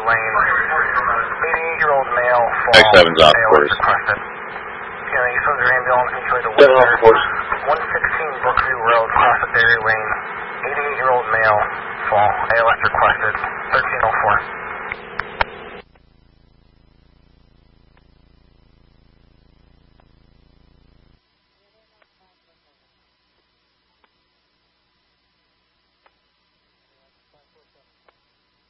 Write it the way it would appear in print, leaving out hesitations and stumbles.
Lane. 88-year-old male fall. X7's off course. Requested. Use of your ambulance mutually to 116 Brookview Road, cross at Berry Lane. 88-year-old male fall. ALS requested. 1304.